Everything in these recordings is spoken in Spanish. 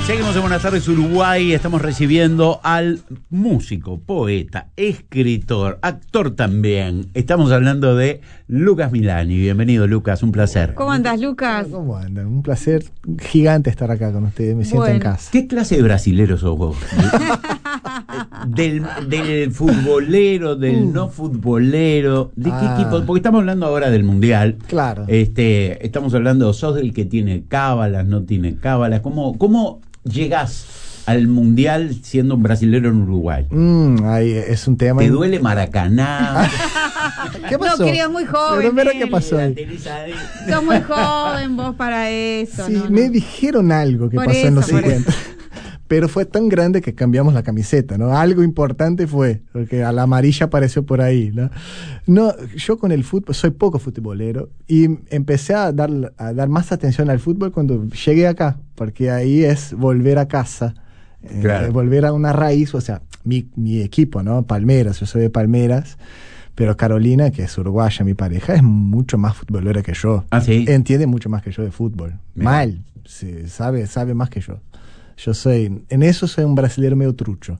Seguimos en Buenas Tardes Uruguay. Estamos recibiendo al músico, poeta, escritor, actor también. Estamos hablando de Lucas Milani. Bienvenido, Lucas, un placer. ¿Cómo andas, Lucas? ¿Cómo andan? Un placer gigante estar acá con ustedes. Me siento en casa. ¿Qué clase de brasilero sos vos? del futbolero, del no futbolero. ¿De qué equipo? Porque estamos hablando ahora del Mundial. Claro. Estamos hablando, sos del que tiene cábalas, no tiene cábalas. ¿Cómo llegás al Mundial siendo un brasilero en Uruguay? Ahí es un tema. ¿Te duele Maracaná? ¿Qué pasó? No, querido, muy joven. Pero mira qué pasó ahí. Sos muy joven vos para eso. Sí, no. me dijeron algo que Por pasó eso, en los por 50. Pero fue tan grande que cambiamos la camiseta, ¿no? Algo importante fue, porque a la amarilla apareció por ahí, ¿no? No, yo con el fútbol, soy poco futbolero, y empecé a dar más atención al fútbol cuando llegué acá, porque ahí es volver a casa, Claro. volver a una raíz, o sea, mi equipo, ¿no? Palmeiras, yo soy de Palmeiras, pero Carolina, que es uruguaya, mi pareja, es mucho más futbolera que yo. ¿Ah, sí? Entiende mucho más que yo de fútbol. Mira. Mal, sí, sabe más que yo. Yo en eso soy un brasilero medio trucho.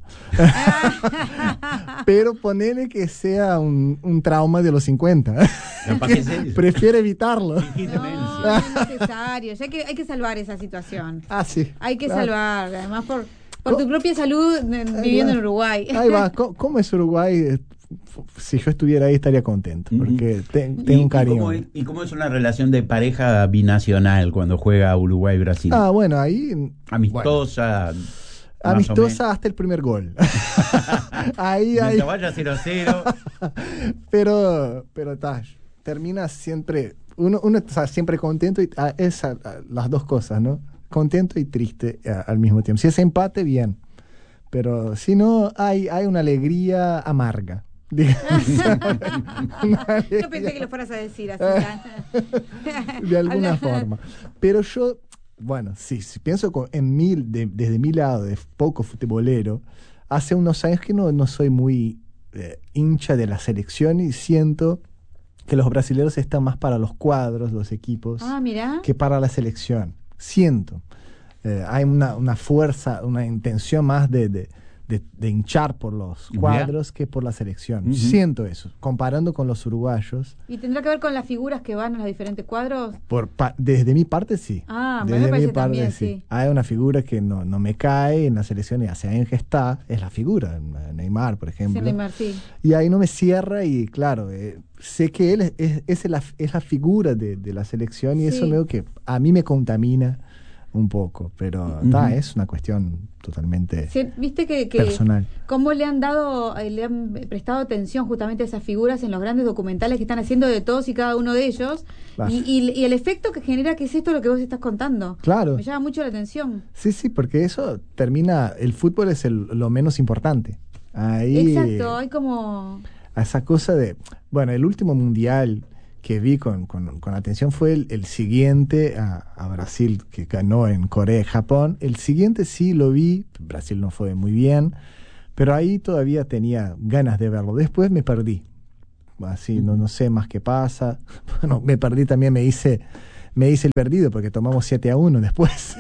Pero ponele que sea un trauma de los 50. Prefiero evitarlo. No, no es necesario. Ya que hay que salvar esa situación. Sí. Hay que claro. salvar, además por tu propia salud viviendo en Uruguay. Ahí va. ¿Cómo es Uruguay? Si yo estuviera ahí estaría contento, porque tengo un cariño. ¿Y cómo es una relación de pareja binacional cuando juega Uruguay-Brasil? Bueno, ahí... Amistosa. Amistosa hasta el primer gol. ahí. Vaya 0-0. Pero termina siempre... Uno está siempre contento y las dos cosas, ¿no? Contento y triste al mismo tiempo. Si es empate, bien. Pero si no, hay una alegría amarga. Yo pensé que lo fueras a decir así. De alguna forma. Pero yo, bueno, si pienso desde mi lado de poco futbolero, hace unos años que no soy muy hincha de la selección y siento que los brasileños están más para los cuadros, los equipos, ¿Mirá? que para la selección. Siento. Hay una fuerza, una intención más de hinchar por los cuadros que por la selección. Siento eso, comparando con los uruguayos. ¿Y tendrá que ver con las figuras que van a los diferentes cuadros? Desde mi parte, sí. Me parece también, sí. Hay una figura que no me cae en la selección y hace años que está, es la figura, Neymar, por ejemplo. Sí, Neymar, sí. Y ahí no me cierra y claro, sé que él es la figura de la selección y eso veo que a mí me contamina un poco, pero es una cuestión totalmente viste que personal. ¿Cómo le han prestado atención justamente a esas figuras en los grandes documentales que están haciendo de todos y cada uno de ellos? Claro. Y el efecto que genera, que es esto lo que vos estás contando. Claro. Me llama mucho la atención. Sí, porque eso termina, el fútbol es lo menos importante. Ahí, exacto, hay como... esa cosa de, bueno, el último mundial que vi con atención fue el siguiente a Brasil, que ganó en Corea y Japón. El siguiente sí lo vi, Brasil no fue muy bien, pero ahí todavía tenía ganas de verlo. Después me perdí, así no sé más qué pasa. Bueno, me perdí también, me hice el perdido porque tomamos 7-1 después.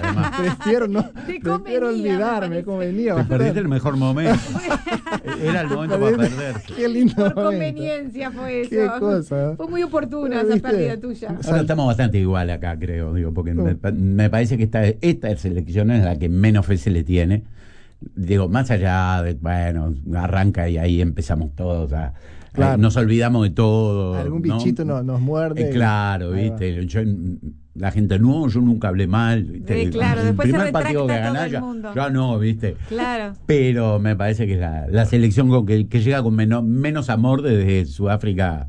Prefiero olvidarme, me convenía. Te perdiste el mejor momento. Era el momento para perderse. Qué lindo Por momento. conveniencia fue eso. Qué cosa. Fue muy oportuna esa ¿Viste? pérdida tuya. Ahora estamos bastante igual acá, creo, porque me parece que esta selección es la que menos fe se le tiene. Digo, más allá de, bueno, arranca y ahí empezamos todos a... Claro. Nos olvidamos de todo. Algún bichito nos muerde. Claro, ¿viste? La gente, yo nunca hablé mal. ¿Viste? Claro, el después primer se partido que retracta ganás, todo el mundo. ya no, ¿viste? Claro. Pero me parece que es la selección que llega con menos amor desde Sudáfrica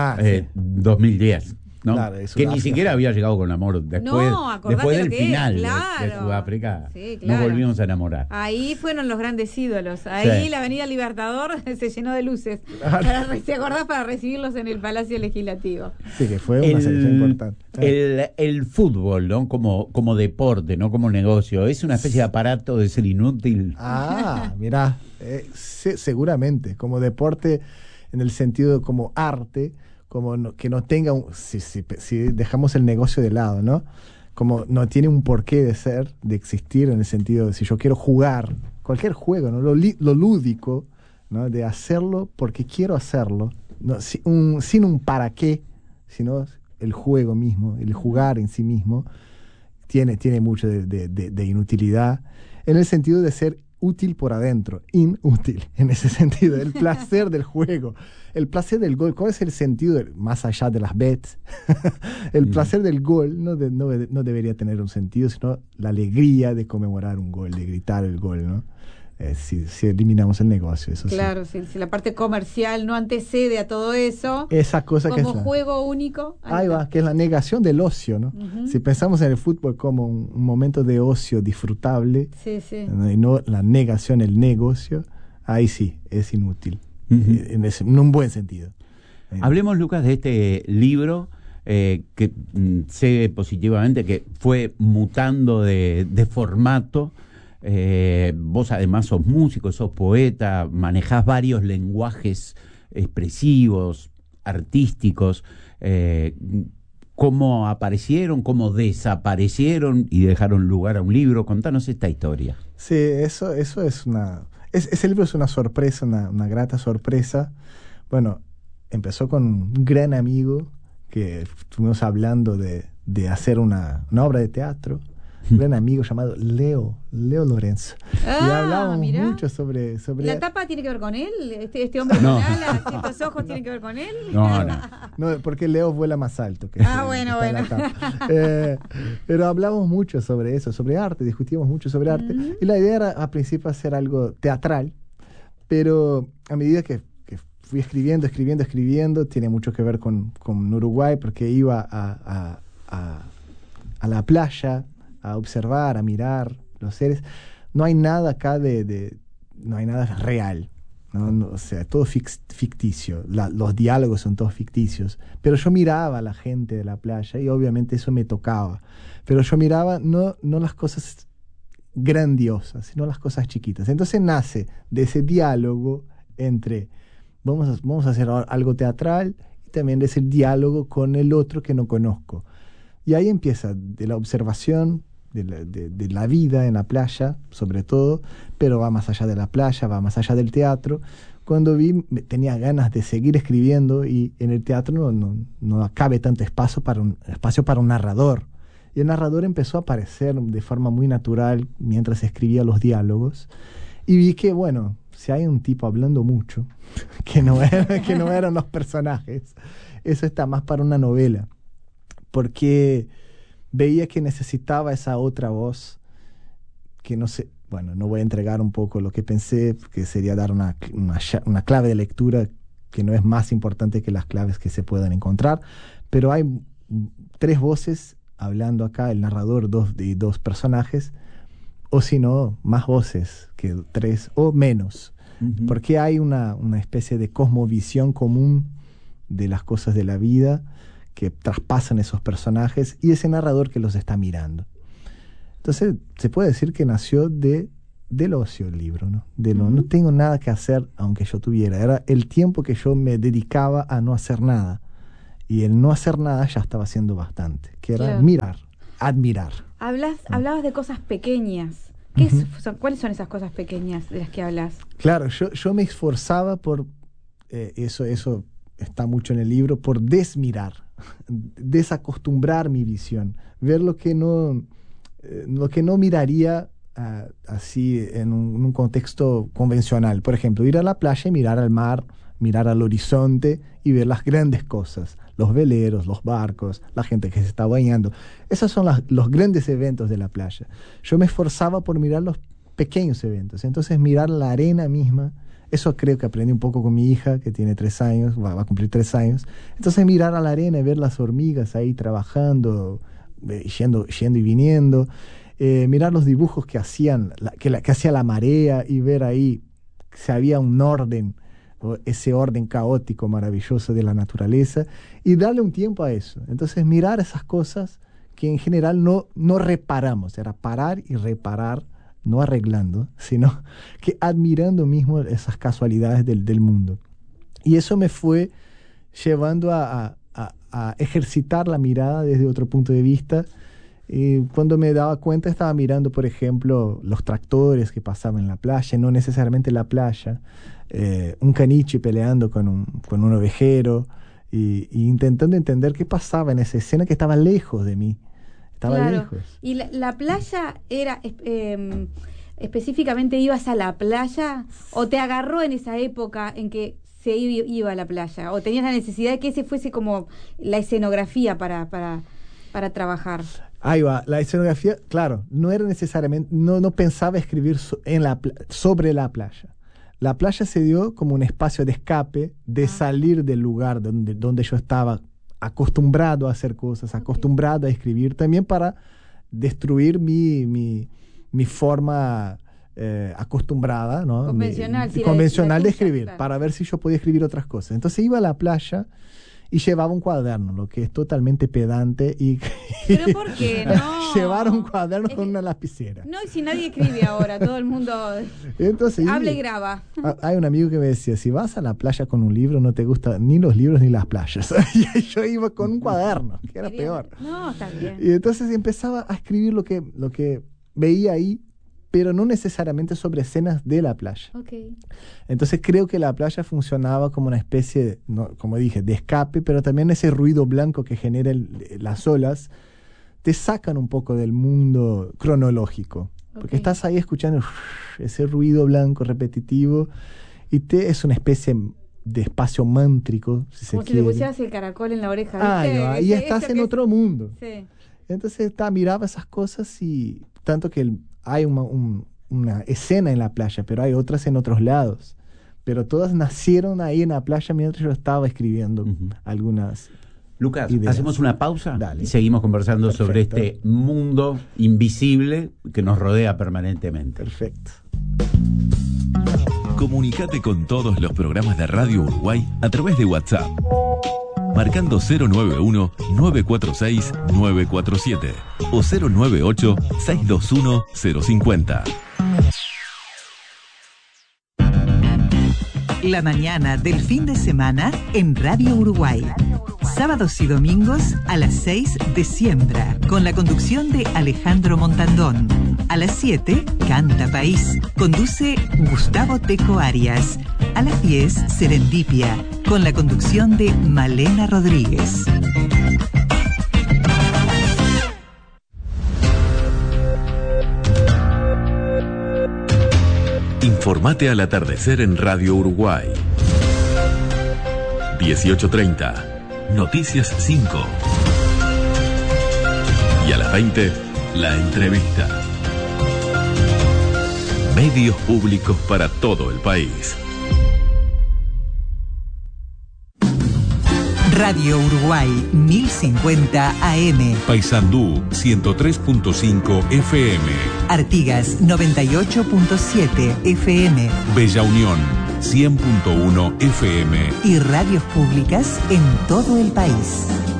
2010. ¿no? Claro, que ni siquiera había llegado con amor después del final de Sudáfrica. Sí, claro. Nos volvimos a enamorar. Ahí fueron los grandes ídolos. Ahí la Avenida Libertador se llenó de luces. ¿Te acordás? Para recibirlos en el Palacio Legislativo. Sí, que fue una selección importante. El fútbol, ¿no? Como deporte, no como negocio, es una especie de aparato de ser inútil. Mirá, seguramente, como deporte en el sentido como arte, como que no tenga si dejamos el negocio de lado, ¿no? como no tiene un porqué de ser, de existir, en el sentido de si yo quiero jugar cualquier juego, ¿no? Lo lúdico, ¿no? De hacerlo porque quiero hacerlo, ¿no? Sin un para qué, sino el juego mismo, el jugar en sí mismo, tiene mucho de inutilidad, en el sentido de ser útil por adentro, inútil en ese sentido, el placer del juego, el placer del gol. ¿Cuál es el sentido, más allá de las bets? El placer del gol no debería tener un sentido, sino la alegría de conmemorar un gol, de gritar el gol, ¿no? Si eliminamos el negocio, eso claro, sí. Si la parte comercial no antecede a todo eso, esa cosa como que es juego único. Ahí va, que es la negación del ocio, ¿no? Uh-huh. Si pensamos en el fútbol como un momento de ocio disfrutable, y no la negación, el negocio, ahí sí, es inútil, en un buen sentido. Hablemos, Lucas, de este libro que sé positivamente que fue mutando de formato. Vos además sos músico, sos poeta, manejás varios lenguajes expresivos, artísticos. ¿Cómo aparecieron, cómo desaparecieron y dejaron lugar a un libro? Contanos esta historia. Sí, eso es ese libro es una sorpresa, una grata sorpresa. Bueno, empezó con un gran amigo que estuvimos hablando de hacer una obra de teatro. Un gran amigo llamado Leo Lorenzo. Y hablamos mucho sobre... ¿La tapa tiene que ver con él? ¿Este hombre con alas y estos ojos tienen que ver con él? No, porque Leo vuela más alto que bueno. Pero hablamos mucho sobre eso, sobre arte, discutimos mucho sobre arte. Y la idea era al principio hacer algo teatral, pero a medida que fui escribiendo, tiene mucho que ver con Uruguay, porque iba a la playa a observar, a mirar los seres. No hay nada acá no hay nada real, ¿no? O sea, todo ficticio. Los diálogos son todos ficticios. Pero yo miraba a la gente de la playa y obviamente eso me tocaba. Pero yo miraba no las cosas grandiosas, sino las cosas chiquitas. Entonces nace de ese diálogo entre vamos a hacer algo teatral y también de ese diálogo con el otro que no conozco. Y ahí empieza de la observación de la vida en la playa, sobre todo, pero va más allá de la playa, va más allá del teatro. Cuando tenía ganas de seguir escribiendo y en el teatro no cabe tanto espacio para un narrador. Y el narrador empezó a aparecer de forma muy natural mientras escribía los diálogos. Y vi que, bueno, si hay un tipo hablando mucho, que no eran los personajes, eso está más para una novela. Porque veía que necesitaba esa otra voz, que no sé, bueno, no voy a entregar un poco lo que pensé, que sería dar una clave de lectura que no es más importante que las claves que se puedan encontrar, pero hay 3 voces hablando acá, el narrador, dos personajes, o si no, más voces que 3 o menos, porque hay una especie de cosmovisión común de las cosas de la vida que traspasan esos personajes y ese narrador que los está mirando. Entonces, se puede decir que nació del ocio el libro, ¿no? No tengo nada que hacer, aunque yo tuviera. Era el tiempo que yo me dedicaba a no hacer nada. Y el no hacer nada ya estaba haciendo bastante, que era mirar, admirar. Hablabas de cosas pequeñas. ¿Cuáles son esas cosas pequeñas de las que hablas? Claro, yo me esforzaba por, eso está mucho en el libro, por desmirar, desacostumbrar mi visión, ver lo que no miraría así en un contexto convencional. Por ejemplo, ir a la playa y mirar al mar, mirar al horizonte y ver las grandes cosas, los veleros, los barcos, la gente que se está bañando. Esos son los grandes eventos de la playa. Yo me esforzaba por mirar los pequeños eventos, entonces mirar la arena misma. Eso creo que aprendí un poco con mi hija, que tiene 3 años, va a cumplir 3 años. Entonces mirar a la arena y ver las hormigas ahí trabajando, yendo y viniendo. Mirar los dibujos que hacía la marea y ver ahí si había un orden, ese orden caótico maravilloso de la naturaleza, y darle un tiempo a eso. Entonces mirar esas cosas que en general no reparamos, era parar y reparar, no arreglando, sino que admirando mismo esas casualidades del mundo. Y eso me fue llevando a ejercitar la mirada desde otro punto de vista, Y cuando me daba cuenta estaba mirando, por ejemplo, los tractores que pasaban en la playa, no necesariamente la playa, un caniche peleando con un ovejero y intentando entender qué pasaba en esa escena que estaba lejos de mí. Estaba lejos. ¿Y la playa era... específicamente ibas a la playa o te agarró en esa época en que se iba a la playa o tenías la necesidad de que ese fuese como la escenografía para trabajar? Ahí va, la escenografía, claro, no era necesariamente, no pensaba escribir sobre la playa. La playa se dio como un espacio de escape, de salir del lugar donde yo estaba acostumbrado a hacer cosas, acostumbrado a escribir, también para destruir mi forma acostumbrada, ¿no? Convencional de escribir, claro, para ver si yo podía escribir otras cosas. Entonces iba a la playa y llevaba un cuaderno, lo que es totalmente pedante. ¿Pero por qué no? Llevar un cuaderno con una lapicera. No, y si nadie escribe ahora, todo el mundo entonces, habla y graba. Hay un amigo que me decía, si vas a la playa con un libro, no te gustan ni los libros ni las playas. Y yo iba con un cuaderno, que era peor. No, está bien. Y entonces empezaba a escribir lo que veía ahí, pero no necesariamente sobre escenas de la playa. Okay. Entonces creo que la playa funcionaba como una especie, como dije, de escape, pero también ese ruido blanco que genera las olas te sacan un poco del mundo cronológico. Porque estás ahí escuchando ese ruido blanco repetitivo y es una especie de espacio mántrico, si como se quiere. Como si le pusieras el caracol en la oreja. Y estás en otro mundo. Sí. Entonces miraba esas cosas y tanto que hay una escena en la playa, pero hay otras en otros lados. Pero todas nacieron ahí en la playa mientras yo estaba escribiendo algunas. Lucas, ideas. Hacemos una pausa. Dale. Y seguimos conversando. Perfecto. Sobre este mundo invisible que nos rodea permanentemente. Perfecto. Comunicate con todos los programas de Radio Uruguay a través de WhatsApp. Marcando 091-946-947 o 098-621-050. La mañana del fin de semana en Radio Uruguay. Sábados y domingos a las 6 de Siembra, con la conducción de Alejandro Montandón. A las 7, Canta País. Conduce Gustavo Teco Arias. A las 10, Serendipia, con la conducción de Malena Rodríguez. Informate al atardecer en Radio Uruguay. 18:30. Noticias 5. Y a las 20, la entrevista. Medios públicos para todo el país. Radio Uruguay 1050 AM. Paysandú 103.5 FM. Artigas 98.7 FM. Bella Unión 100.1 FM. Y radios públicas en todo el país.